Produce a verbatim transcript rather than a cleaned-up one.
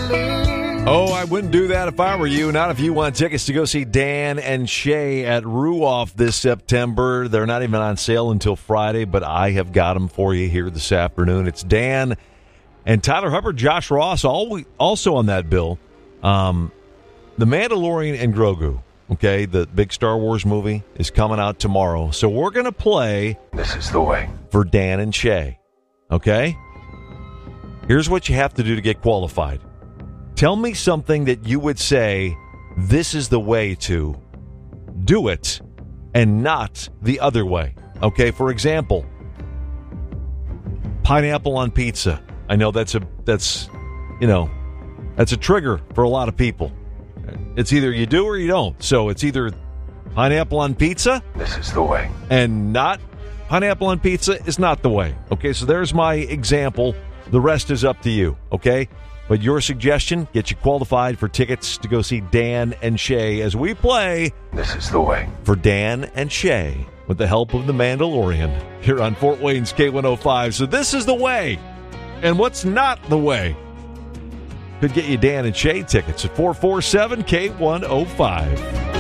Oh, I wouldn't do that if I were you. Not if you want tickets to go see Dan and Shay at Ruoff this September. They're not even on sale until Friday, but I have got them for you here this afternoon. It's Dan and Tyler Hubbard, Josh Ross, all, also on that bill. Um, the Mandalorian and Grogu, okay, the big Star Wars movie is coming out tomorrow. So we're going to play This Is the Way for Dan and Shay, okay? Here's what you have to do to get qualified. Tell me something that you would say, this is the way to do it, and not the other way. Okay, for example, pineapple on pizza. I know that's a, that's, you know, that's a trigger for a lot of people. It's either you do or you don't. So it's either pineapple on pizza. This is the way. And not pineapple on pizza is not the way. Okay, so there's my example. The rest is up to you, okay? But your suggestion gets you qualified for tickets to go see Dan and Shay as we play This Is the Way for Dan and Shay with the help of the Mandalorian here on Fort Wayne's K one oh five. So this is the way. And what's not the way? Could get you Dan and Shay tickets at four four seven K one oh five.